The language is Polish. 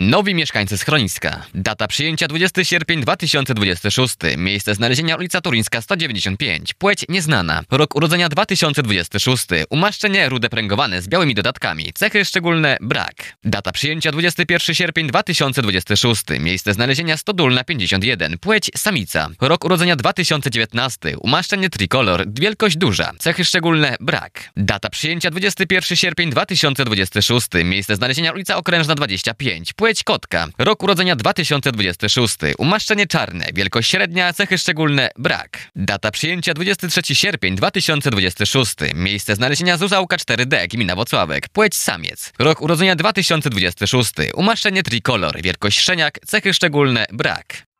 Nowi mieszkańcy schroniska. Data przyjęcia 20 sierpień 2026. Miejsce znalezienia ulica Turyńska 195. Płeć nieznana. Rok urodzenia 2026. Umaszczenie rude pręgowane z białymi dodatkami. Cechy szczególne brak. Data przyjęcia 21 sierpień 2026. Miejsce znalezienia Stodólna 51. Płeć samica. Rok urodzenia 2019. Umaszczenie trikolor. Wielkość duża. Cechy szczególne brak. Data przyjęcia 21 sierpień 2026. Miejsce znalezienia ulica Okrężna 25. Płeć kotka. Rok urodzenia 2026. Umaszczenie czarne. Wielkość średnia. Cechy szczególne brak. Data przyjęcia 23 sierpień 2026. Miejsce znalezienia Zuzałka 4D. Gmina Włocławek. Płeć samiec. Rok urodzenia 2026. Umaszczenie trikolor. Wielkość szczeniak. Cechy szczególne brak.